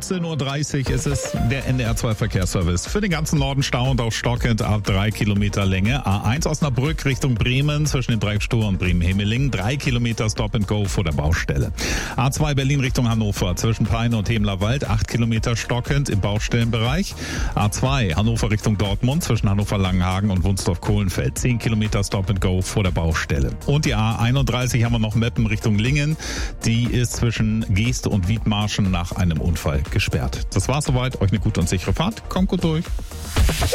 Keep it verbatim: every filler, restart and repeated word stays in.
vierzehn Uhr dreißig ist es, der N D R zwei Verkehrsservice. Für den ganzen Norden Stau und auch stockend ab drei Kilometer Länge. A eins Osnabrück Richtung Bremen zwischen dem Dreieck Stur und Bremen-Hemeling. drei Kilometer Stop and Go vor der Baustelle. A zwei Berlin Richtung Hannover zwischen Peine und Hemlerwald. acht Kilometer stockend im Baustellenbereich. A zwei Hannover Richtung Dortmund zwischen Hannover-Langenhagen und Wunsdorf-Kohlenfeld. zehn Kilometer Stop and Go vor der Baustelle. Und die A einunddreißig haben wir noch Meppen Richtung Lingen. Die ist zwischen Geest und Wiedmarschen nach einem Unfall gesperrt. Das war's soweit. Euch eine gute und sichere Fahrt. Kommt gut durch.